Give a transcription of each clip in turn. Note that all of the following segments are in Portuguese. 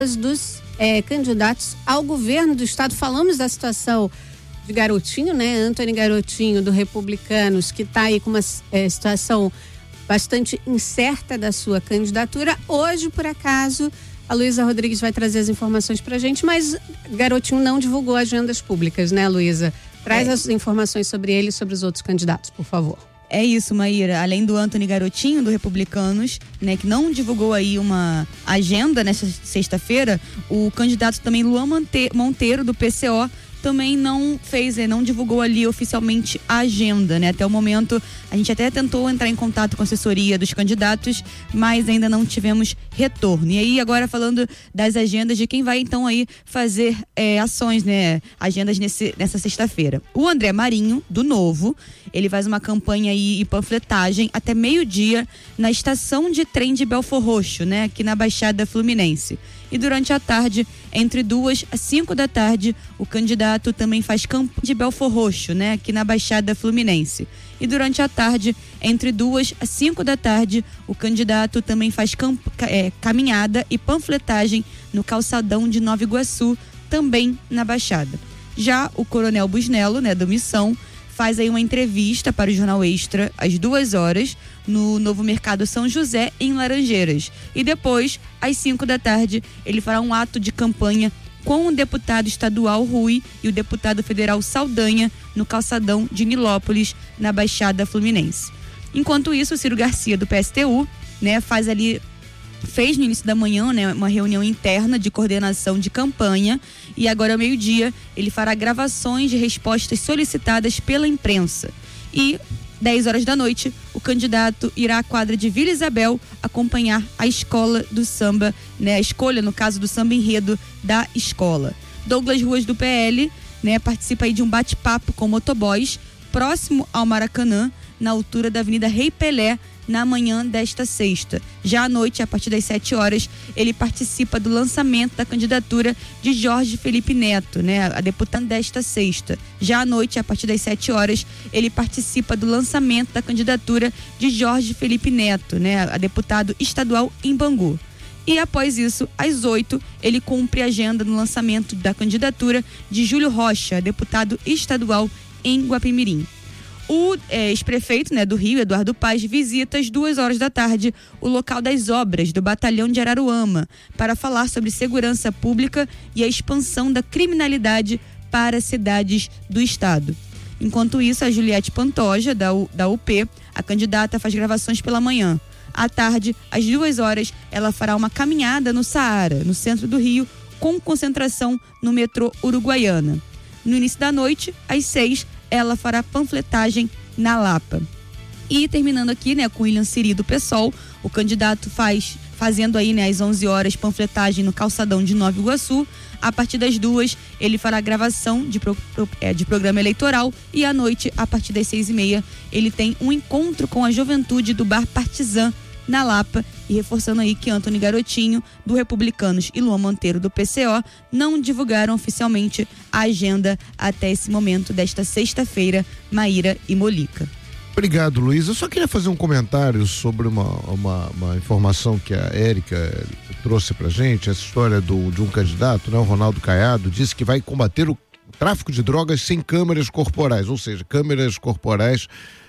dos candidatos ao governo do estado. Falamos da situação de Garotinho, né? Antony Garotinho, do Republicanos, que está aí com uma situação bastante incerta da sua candidatura. Hoje, por acaso, a Luísa Rodrigues vai trazer as informações pra gente, mas Garotinho não divulgou agendas públicas, né, Luísa? Traz as informações sobre ele e sobre os outros candidatos, por favor. É isso, Maíra. Além do Antony Garotinho, do Republicanos, né, que não divulgou aí uma agenda nesta sexta-feira, o candidato também Luan Monteiro, do PCO, também não divulgou ali oficialmente a agenda, né? Até o momento, a gente até tentou entrar em contato com a assessoria dos candidatos, mas ainda não tivemos retorno. E aí, agora falando das agendas de quem vai então aí fazer ações, né? Agendas nessa sexta-feira. O André Marinho, do Novo, ele faz uma campanha aí e panfletagem até meio-dia na estação de trem de Belfor Roxo, né? Aqui na Baixada Fluminense. E durante a tarde, entre 2 às 5 da tarde, o candidato também faz campanha de Belfor Roxo, né? Aqui na Baixada Fluminense. E durante a tarde, entre 2 às 5 da tarde, o candidato também faz caminhada e panfletagem no calçadão de Nova Iguaçu, também na Baixada. Já o Coronel Busnello, né, do Missão, faz aí uma entrevista para o Jornal Extra às 2 horas no Novo Mercado São José, em Laranjeiras. E depois, às 5 da tarde, ele fará um ato de campanha com o deputado estadual Rui e o deputado federal Saldanha no calçadão de Nilópolis, na Baixada Fluminense. Enquanto isso, o Ciro Garcia, do PSTU, né, fez no início da manhã, né, uma reunião interna de coordenação de campanha, e agora ao meio-dia ele fará gravações de respostas solicitadas pela imprensa. E 10 horas da noite, o candidato irá à quadra de Vila Isabel acompanhar a escola do samba, né, a escolha, no caso, do samba enredo da escola. Douglas Ruas, do PL, né, participa aí de um bate-papo com motoboys próximo ao Maracanã, na altura da Avenida Rei Pelé, na manhã desta sexta. Já à noite, a partir das 7 horas, ele participa do lançamento da candidatura de Jorge Felipe Neto, né, a deputada desta sexta. Já à noite, a partir das 7 horas, ele participa do lançamento da candidatura de Jorge Felipe Neto, né, a deputado estadual em Bangu. E após isso, às 8, ele cumpre a agenda no lançamento da candidatura de Júlio Rocha, deputado estadual em Guapimirim. O ex-prefeito, né, do Rio, Eduardo Paz, visita às 2 horas da tarde o local das obras do Batalhão de Araruama para falar sobre segurança pública e a expansão da criminalidade para cidades do estado. Enquanto isso, a Juliette Pantoja, da UP, a candidata, faz gravações pela manhã. À tarde, às 2 horas, ela fará uma caminhada no Saara, no centro do Rio, com concentração no metrô Uruguaiana. No início da noite, às 6, ela fará panfletagem na Lapa. E terminando aqui, né, com William Siri, do PSOL, o candidato fazendo aí, né, às 11 horas, panfletagem no calçadão de Nova Iguaçu. A partir das 2, ele fará gravação de programa eleitoral, e à noite, a partir das 6h30, ele tem um encontro com a juventude do Bar Partizan, na Lapa, e reforçando aí que Antony Garotinho, do Republicanos, e Luan Monteiro, do PCO, não divulgaram oficialmente a agenda até esse momento desta sexta-feira, Maíra e Molica. Obrigado, Luiz. Eu só queria fazer um comentário sobre uma informação que a Érica trouxe pra gente, essa história de um candidato, né, o Ronaldo Caiado, disse que vai combater o tráfico de drogas sem câmeras corporais, ou seja, câmeras corporais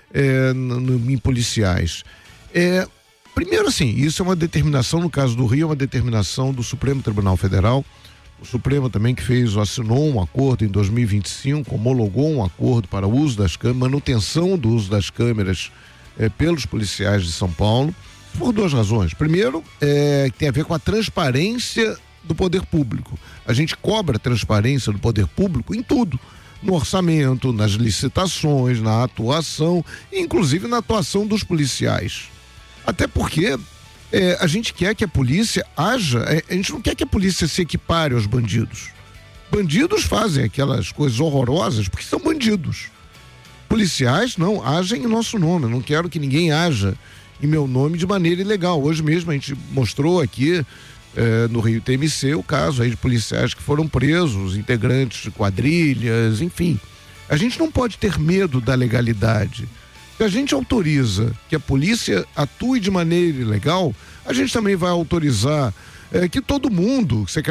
em policiais. Primeiro, assim, isso é uma determinação, no caso do Rio, é uma determinação do Supremo Tribunal Federal. O Supremo também que assinou um acordo em 2025, homologou um acordo para o uso das câmeras, manutenção do uso das câmeras pelos policiais de São Paulo, por 2 razões. Primeiro, tem a ver com a transparência do poder público. A gente cobra transparência do poder público em tudo. No orçamento, nas licitações, na atuação, inclusive na atuação dos policiais. Até porque a gente quer que a polícia haja, a gente não quer que a polícia se equipare aos bandidos. Bandidos fazem aquelas coisas horrorosas porque são bandidos. Policiais não, agem em nosso nome. Eu não quero que ninguém haja em meu nome de maneira ilegal. Hoje mesmo a gente mostrou aqui no Rio TMC o caso aí de policiais que foram presos, integrantes de quadrilhas, enfim. A gente não pode ter medo da legalidade. Se a gente autoriza que a polícia atue de maneira ilegal, a gente também vai autorizar que todo mundo,